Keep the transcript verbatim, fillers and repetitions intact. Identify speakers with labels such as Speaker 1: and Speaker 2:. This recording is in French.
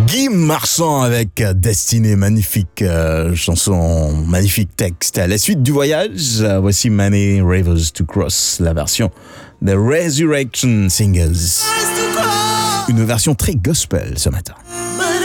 Speaker 1: Guy Marchand avec Destinée, magnifique euh, chanson, magnifique texte. À la suite du voyage, euh, voici Many Rivers to Cross, la version The Resurrection Singers. Une version très gospel ce matin.